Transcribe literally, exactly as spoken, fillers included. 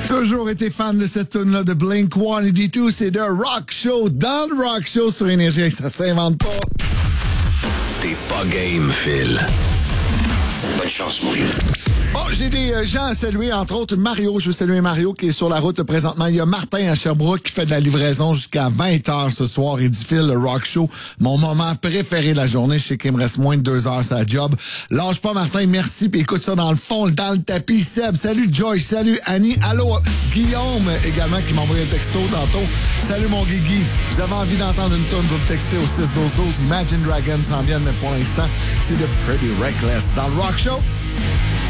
Toujours été fan de cette tune-là de Blink cent quatre-vingt-deux, c'est The Rock Show, dans le Rock Show sur Énergie, ça s'invente pas. T'es pas game, Phil. Bonne chance, mon vieux. Oh, j'ai des euh, gens à saluer, entre autres Mario. Je veux saluer Mario qui est sur la route présentement. Il y a Martin à Sherbrooke qui fait de la livraison jusqu'à vingt heures ce soir. Il dit, Phil, le Rock Show, mon moment préféré de la journée. Je sais qu'il me reste moins de deux heures sa job. Lâche pas, Martin, merci. Puis écoute ça dans le fond, dans le tapis. Seb, salut Joyce, salut Annie. Allô, Guillaume également qui m'a envoyé un texto tantôt. Salut mon Guigui. Vous avez envie d'entendre une tonne, vous me textez au six douze douze. Imagine Dragons s'en viennent, mais pour l'instant, c'est de Pretty Reckless dans le Rock Show.